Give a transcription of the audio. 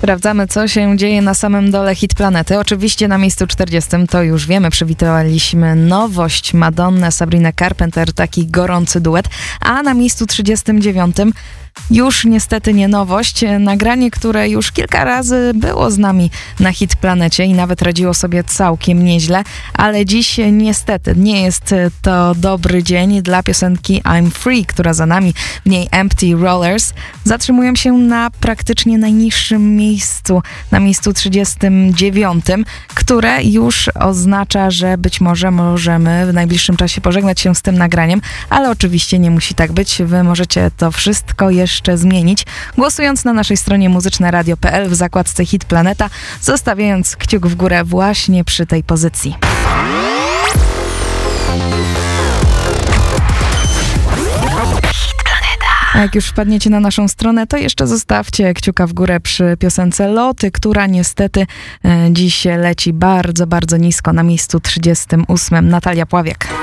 Sprawdzamy, co się dzieje na samym dole Hit Planety. Oczywiście na miejscu 40, to już wiemy, przywitaliśmy nowość Madonnę, Sabrinę Carpenter, taki gorący duet, a na miejscu 39 już niestety nie nowość, nagranie, które już kilka razy było z nami na Hit Planecie i nawet radziło sobie całkiem nieźle, ale dziś niestety nie jest to dobry dzień dla piosenki I'm Free, która za nami, w niej Empty Rollers zatrzymują się na praktycznie najniższym miejscu, na miejscu 39, które już oznacza, że być może możemy w najbliższym czasie pożegnać się z tym nagraniem, ale oczywiście nie musi tak być. Wy możecie to wszystko jeszcze zmienić, głosując na naszej stronie muzyczneradio.pl w zakładce Hit Planeta, zostawiając kciuk w górę właśnie przy tej pozycji. A jak już wpadniecie na naszą stronę, to jeszcze zostawcie kciuka w górę przy piosence Loty, która niestety dziś leci bardzo, bardzo nisko, na miejscu 38. Natalia Pławiak.